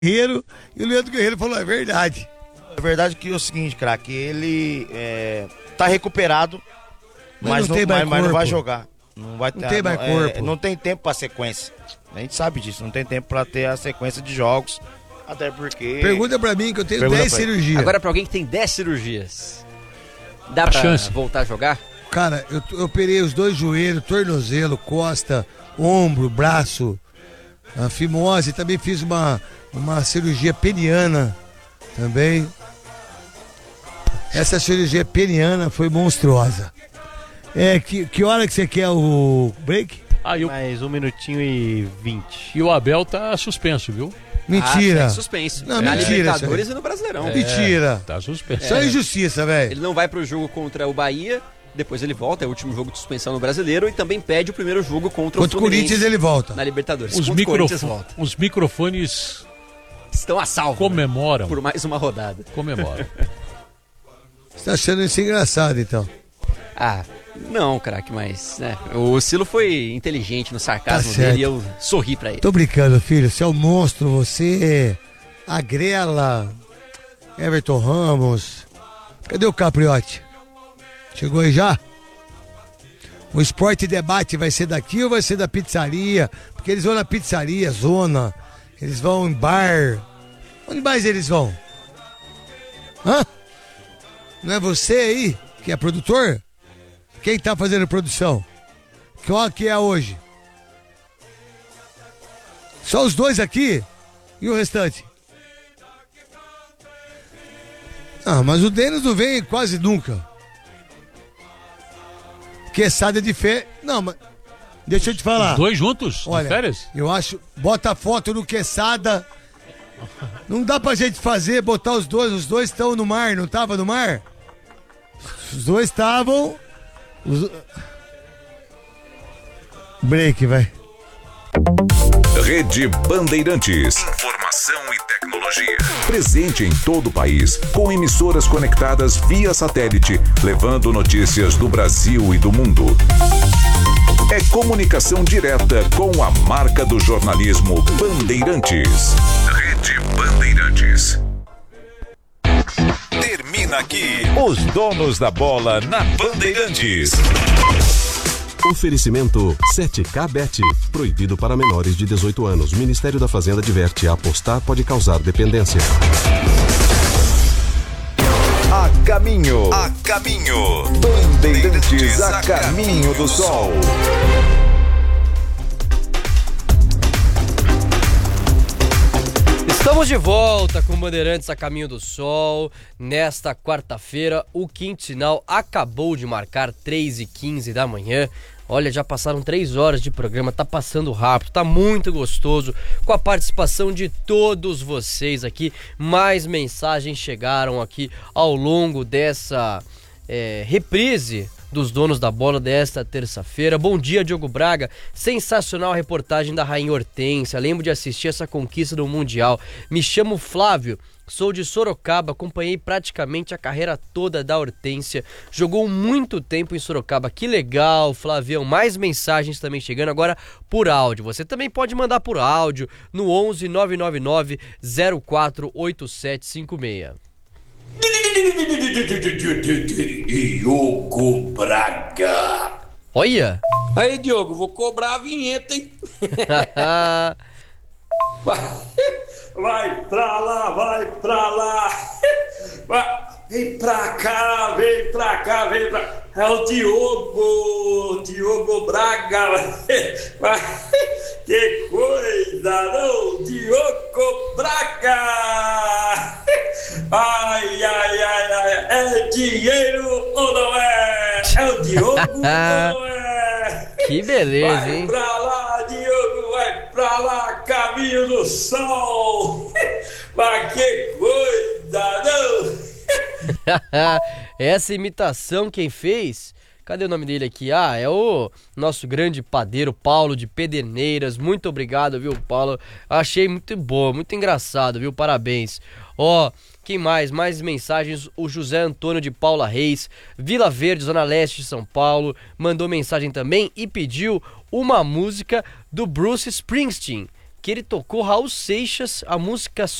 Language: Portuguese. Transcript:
Guerreiro, e o Leandro Guerreiro falou, é verdade. É verdade que é o seguinte, craque, ele tá recuperado, mas não vai jogar. Não tem mais corpo. Não tem tempo pra sequência. A gente sabe disso, não tem tempo pra ter a sequência de jogos. Até porque... Pergunta pra mim que eu tenho 10 cirurgias. Agora pra alguém que tem 10 cirurgias, dá pra voltar a jogar? Cara, eu operei os 2 joelhos, tornozelo, costa, ombro, braço, a fimose, também fiz uma cirurgia peniana também. Essa cirurgia peniana foi monstruosa. Que hora que você quer o break? Mais 1 minutinho e 20. E o Abel tá suspenso, viu? Mentira. Suspenso. Não, na mentira. Libertadores e no Brasileirão. Mentira. Tá suspenso. Isso é injustiça, velho. Ele não vai pro jogo contra o Bahia, depois ele volta, é o último jogo de suspensão no Brasileiro, e também pede o primeiro jogo contra o Corinthians ele volta. Na Libertadores. Os microfones estão a salvo. Comemoram. Por mais uma rodada. Comemoram. Você tá achando isso engraçado, então? Não, craque, mas o Silo foi inteligente no sarcasmo dele e eu sorri pra ele. Tô brincando, filho. Você é um monstro, você agrela. Everton Ramos. Cadê o Capriotti? Chegou aí já? O Esporte Debate vai ser daqui ou vai ser da pizzaria? Porque eles vão na pizzaria, zona. Eles vão em bar. Onde mais eles vão? Hã? Não é você aí que é produtor? Quem tá fazendo produção? Qual que é hoje? Só os 2 aqui? E o restante? Mas o Denis não vem quase nunca. Quesada de fé. Não, mas deixa eu te falar. Os 2 juntos? Olha, férias? Eu acho. Bota a foto no Quesada. Não dá pra gente botar os 2. Os 2 estão no mar, não tava no mar? Os 2 estavam. Break, vai. Rede Bandeirantes. Informação e tecnologia. Presente em todo o país, com emissoras conectadas via satélite, levando notícias do Brasil e do mundo. É comunicação direta com a marca do jornalismo Bandeirantes. Rede Bandeirantes. Termina aqui os donos da bola na Bandeirantes. Oferecimento 7K Bet. Proibido para menores de 18 anos. Ministério da Fazenda adverte: apostar pode causar dependência. A caminho. Bandeirantes a caminho do sol. Estamos de volta com Bandeirantes a Caminho do Sol. Nesta quarta-feira, o quinto sinal acabou de marcar 3h15 da manhã. Olha, já passaram 3 horas de programa, tá passando rápido, tá muito gostoso, com a participação de todos vocês aqui. Mais mensagens chegaram aqui ao longo dessa reprise dos donos da bola desta terça-feira. Bom dia, Diogo Braga. Sensacional a reportagem da Rainha Hortência. Lembro de assistir essa conquista do Mundial. Me chamo Flávio, sou de Sorocaba, acompanhei praticamente a carreira toda da Hortência. Jogou muito tempo em Sorocaba. Que legal, Flavião. Mais mensagens também chegando agora por áudio. Você também pode mandar por áudio no 11 999 048756. Diogo Braga. Olha! Aí, Diogo, vou cobrar a vinheta, hein? Vai pra lá, vai pra lá. Vem pra cá, vem pra cá, vem pra cá. É o Diogo Braga. Que coisa, não? Diogo Braga. Ai, ai, ai, ai. É dinheiro ou não é? É o Diogo ou não é? Que beleza, vai, hein? Vai pra lá, Diogo, vai pra lá, caminho do sol. Mas que coisa, não? Essa imitação quem fez? Cadê o nome dele aqui? É o nosso grande padeiro Paulo de Pederneiras. Muito obrigado, viu, Paulo? Achei muito boa, muito engraçado, viu? Parabéns. Quem mais? Mais mensagens. O José Antônio de Paula Reis, Vila Verde, Zona Leste de São Paulo, mandou mensagem também e pediu uma música do Bruce Springsteen. que ele tocou Raul Seixas, a música